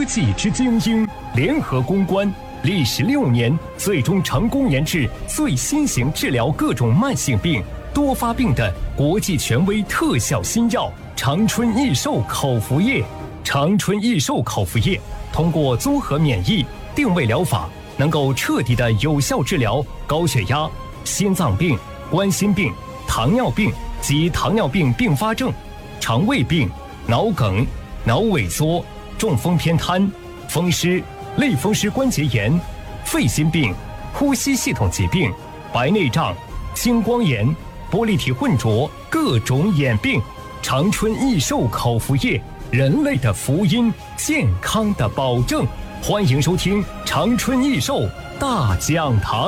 技之精英，联合攻关，历时6年，最终成功研制最新型治疗各种慢性病、多发病的国际权威特效新药长春益寿口服液。长春益寿口服液通过综合免疫定位疗法，能够彻底的有效治疗高血压、心脏病、冠心病、糖尿病及糖尿病并发症、肠胃病、脑梗、脑萎缩、中风偏瘫、风湿、类风湿关节炎、肺心病、呼吸系统疾病、白内障、青光眼、玻璃体混浊各种眼病。长春益寿口服液，人类的福音，健康的保证。欢迎收听长春益寿大讲堂。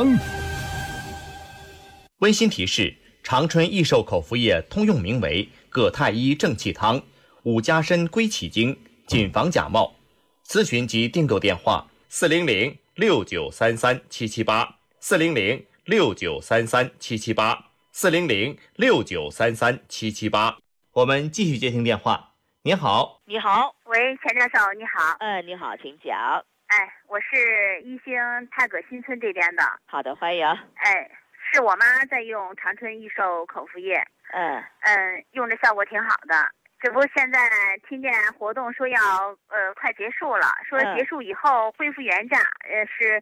温馨提示：长春益寿口服液通用名为葛太医正气汤、五加参归气精，谨防假冒。咨询及订购电话：400-6933-778，400-6933-778，400-6933-778。我们继续接听电话。您好。 你好。 喂，钱教授，你好。 你好，请讲。 我是一星泰葛新村这边的。 好的，欢迎。 是我妈在用长春益寿口服液。用着效果挺好的。这不现在听见活动说要快结束了，说结束以后恢复原价，是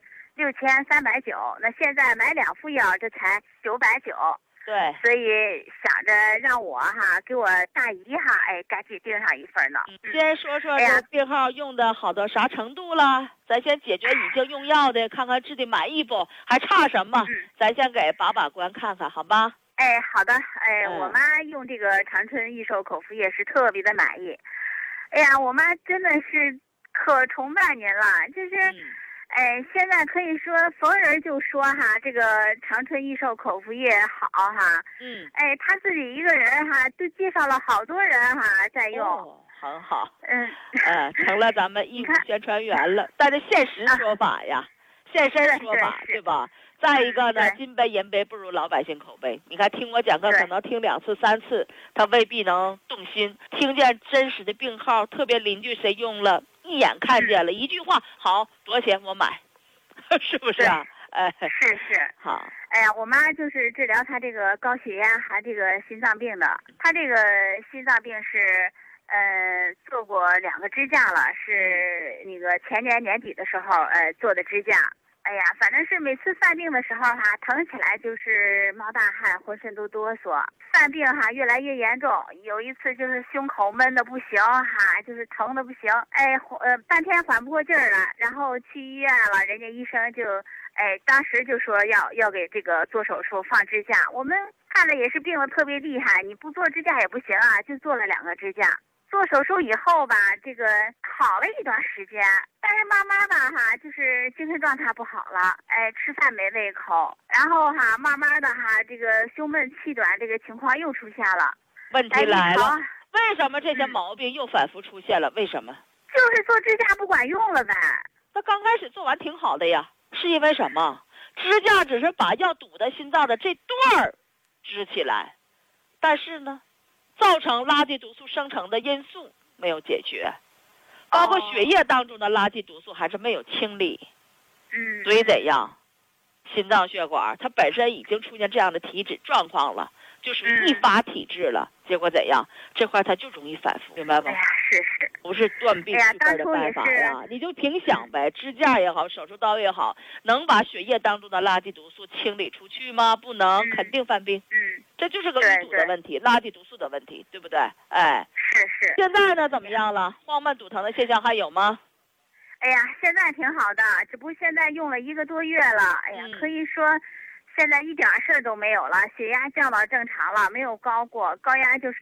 6390。那现在买2副药，这才990。 对， 所以想着让我给我大姨赶紧订上一份呢。 先说说这病号用的好到啥程度了？咱先解决已经用药的，看看治的满意不，还差什么？咱先给把关看看，好吧？ 好的。我妈用这个长春益寿口服液是特别的满意。我妈真的是可崇拜您了，就是。现在可以说逢人就说这个长春益寿口服液好她自己一个人都介绍了好多人在用。 很好。成了咱们义务宣传员了，带着现实说法呀，现身说法，对吧？再一个呢，金杯银杯不如老百姓口碑。你看，听我讲课可能听2次3次，他未必能动心。听见真实的病号，特别邻居谁用了，一眼看见了，一句话好，多少钱我买，是不是啊？ 是。 好。 我妈就是治疗她这个高血压还这个心脏病的。她这个心脏病是做过2个支架了，是那个前年年底的时候做的支架。反正是每次犯病的时候疼起来就是冒大汗，浑身都哆嗦。犯病越来越严重，有一次就是胸口闷的不行就是疼的不行。半天缓不过劲儿了，然后去医院了，人家医生就当时就说要给这个做手术放支架。我们看着也是病得特别厉害，你不做支架也不行就做了2个支架。做手术以后吧，这个好了一段时间，但是慢慢的就是精神状态不好了，吃饭没胃口，然后慢慢的这个胸闷气短这个情况又出现了。 问题来了，为什么这些毛病又反复出现了？为什么？ 就是做支架不管用了呗。 那刚开始做完挺好的呀，是因为什么？支架只是把药堵在心脏的这段儿支起来，但是呢，造成垃圾毒素生成的因素没有解决，包括血液当中的垃圾毒素还是没有清理。所以怎样？心脏血管它本身已经出现这样的体质状况了，就是易发体质了。结果怎样？这块它就容易反复，明白吗？ 是。 不是断臂治根的办法呀，你就凭想呗，支架也好，手术刀也好，能把血液当中的垃圾毒素清理出去吗？不能，肯定犯病。这就是个淤堵的问题，垃圾毒素的问题，对不对？ 是。 现在呢，怎么样了？慌闷堵疼的现象还有吗？ 现在挺好的，只不过现在用了1个多月了。可以说现在一点事儿都没有了，血压降到正常了，没有高过，高压就是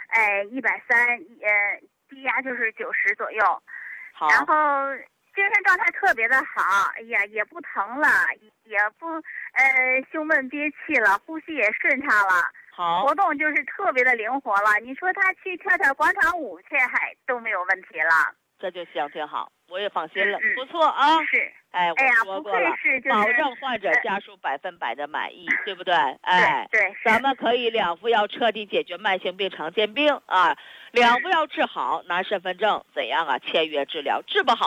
130，低压就是90左右。 好。 然后精神状态特别的好，也不疼了，也不胸闷憋气了，呼吸也顺畅了。 好。 活动就是特别的灵活了，你说他去跳广场舞去都没有问题了。 这就行，挺好，我也放心了。不错啊。 是。 我说过了，保证患者家属100%的满意，对不对？ 对。 咱们可以2副药彻底解决慢性病、常见病2副药治好，拿身份证怎样签约治疗，治不好